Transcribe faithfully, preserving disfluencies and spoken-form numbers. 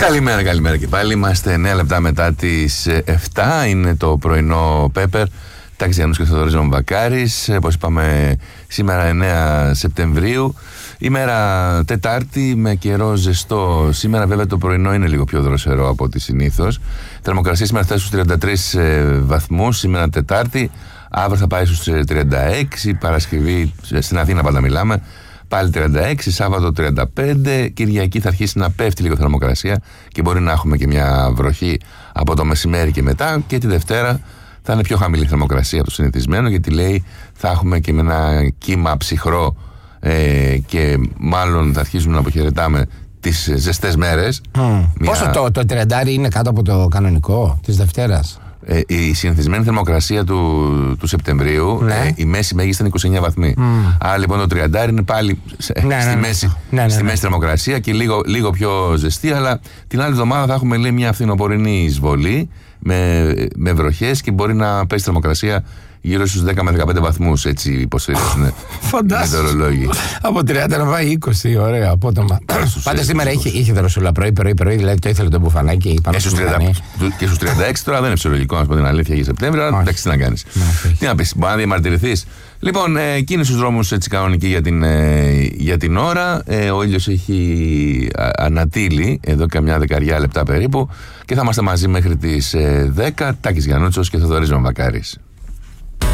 Καλημέρα, καλημέρα και πάλι. Είμαστε εννέα λεπτά μετά τις επτά. Είναι το πρωινό Πέπερ. Τάκης Γιάννους και Θοδωρής Βαμβακάρης. Όπως είπαμε, σήμερα εννέα Σεπτεμβρίου. Ημέρα Τετάρτη με καιρό ζεστό. Σήμερα, βέβαια, το πρωινό είναι λίγο πιο δροσερό από ό,τι συνήθως. Θερμοκρασία σήμερα φτάσει στους τριάντα τρεις βαθμούς. Σήμερα Τετάρτη. Αύριο θα πάει στους τριάντα έξι. Παρασκευή, στην Αθήνα πάντα μιλάμε, πάλι τριάντα έξι, Σάββατο τριάντα πέντε, Κυριακή θα αρχίσει να πέφτει λίγο θερμοκρασία και μπορεί να έχουμε και μια βροχή από το μεσημέρι και μετά, και τη Δευτέρα θα είναι πιο χαμηλή θερμοκρασία από το συνηθισμένο, γιατί λέει θα έχουμε και με ένα κύμα ψυχρό ε, και μάλλον θα αρχίσουμε να αποχαιρετάμε τις ζεστές μέρες. Mm. Μια... Πόσο το, το τριάντα είναι κάτω από το κανονικό της Δευτέρας? Ε, η συνηθισμένη θερμοκρασία του, του Σεπτεμβρίου, ναι. ε, η μέση μέγιστη είναι είκοσι εννέα βαθμοί. Mm. Άρα λοιπόν το τριάντα είναι πάλι σε, ναι, στη, ναι, μέση, ναι, ναι, στη ναι. μέση θερμοκρασία και λίγο, λίγο πιο ζεστή, αλλά την άλλη εβδομάδα θα έχουμε, λέει, μια φθινοπορεινή εισβολή με, με βροχές και μπορεί να πέσει θερμοκρασία γύρω στους δέκα με δεκαπέντε βαθμούς, έτσι υποστηρίζουν οι μετεωρολόγοι. Από τριάντα να πάει είκοσι, ωραία, απότομα. Πάντα σήμερα είχε, είχε δροσούλα πρωί, πρωί, πρωί, δηλαδή το ήθελε το μπουφανάκι. Και στους, τριάντα, και στους τριάντα έξι τώρα δεν είναι φυσιολογικό, να σου πω την αλήθεια, για Σεπτέμβριο, αλλά εντάξει, τι να κάνεις. Τι να πεις, μπορεί να διαμαρτυρηθείς. Λοιπόν, ε, κίνηση στους δρόμους έτσι κανονική για την, ε, για την ώρα. Ε, ο ήλιος έχει ανατείλει εδώ καμιά δεκαριά λεπτά περίπου και θα είμαστε μαζί μέχρι τις ε, δέκα. Τάκης Γιαννούτσος και Θοδωρής Βαμβακάρης.